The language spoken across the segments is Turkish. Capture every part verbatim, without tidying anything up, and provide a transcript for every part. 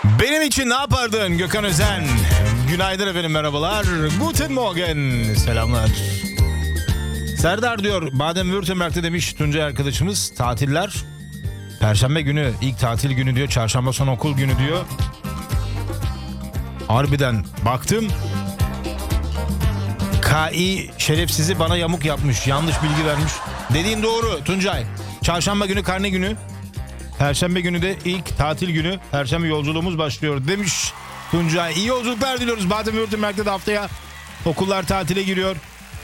Benim için ne yapardın Gökhan Özen? Günaydın efendim, merhabalar. Guten Morgen, selamlar. Serdar diyor, Baden-Württemberg'te demiş Tuncay arkadaşımız, tatiller. Perşembe günü ilk tatil günü diyor, çarşamba son okul günü diyor. Harbiden baktım. K İ şerefsizi bana yamuk yapmış, yanlış bilgi vermiş. Dediğin doğru Tuncay. Çarşamba günü karne günü. Perşembe günü de ilk tatil günü. Perşembe yolculuğumuz başlıyor demiş Tuncay. İyi yolculuklar diliyoruz. Baden-Württemberg'de de haftaya okullar tatile giriyor.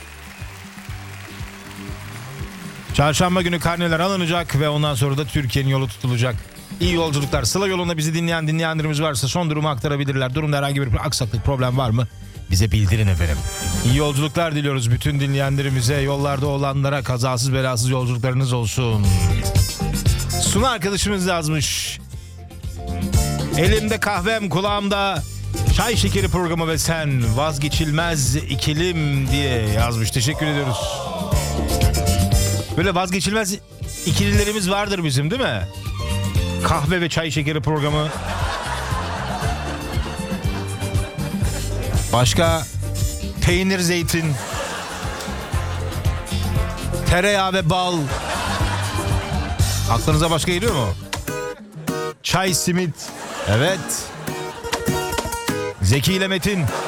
Çarşamba günü karneler alınacak ve ondan sonra da Türkiye'nin yolu tutulacak. İyi yolculuklar. Sıla yolunda bizi dinleyen dinleyenlerimiz varsa son durumu aktarabilirler. Durumda herhangi bir aksaklık, problem var mı? Bize bildirin efendim. İyi yolculuklar diliyoruz bütün dinleyenlerimize. Yollarda olanlara kazasız belasız yolculuklarınız olsun. Sunu arkadaşımız yazmış. Elimde kahvem, kulağımda çay şekeri programı ve sen vazgeçilmez ikilim diye yazmış. Teşekkür ediyoruz. Böyle vazgeçilmez ikililerimiz vardır bizim, değil mi? Kahve ve çay şekeri programı. Başka peynir, zeytin, tereyağı ve bal. Aklınıza başka geliyor mu? Çay, simit. Evet. Zeki ile Metin.